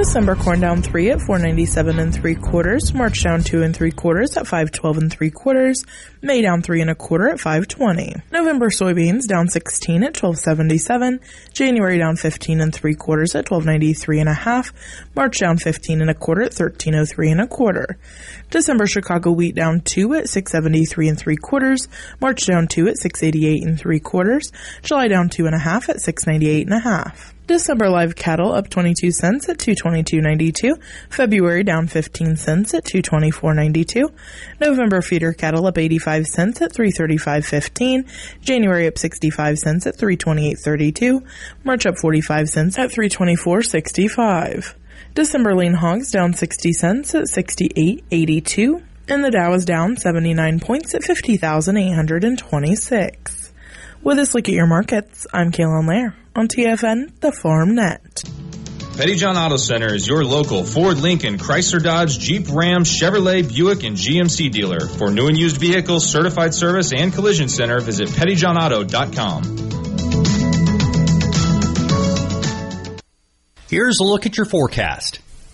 December corn down 3 at 4.97 3/4. March down 2 3/4 at 5.12 3/4. May down 3 1/4 at 5.20. November soybeans down 16 at 12.77. January down 15 3/4 at 12.93 1/2. March down 15 1/4 at 13.03 1/4. December Chicago wheat down 2 at 6.73 3/4. March down 2 at 6.88 3/4. July down 2 1/2 at 6.98 1/2. December live cattle up 22 cents at 222.92. February down 15 cents at 224.92. November feeder cattle up 85 cents at 335.15. January up 65 cents at 328.32. March up 45 cents at 324.65. December lean hogs down 60 cents at 68.82. And the Dow is down 79 points at 50,826. With this look at your markets, I'm Kaylin Lair on TFN, the Farm Net. Pettyjohn Auto Center is your local Ford, Lincoln, Chrysler, Dodge, Jeep, Ram, Chevrolet, Buick, and GMC dealer. For new and used vehicles, certified service, and collision center, visit pettyjohnauto.com. Here's a look at your forecast.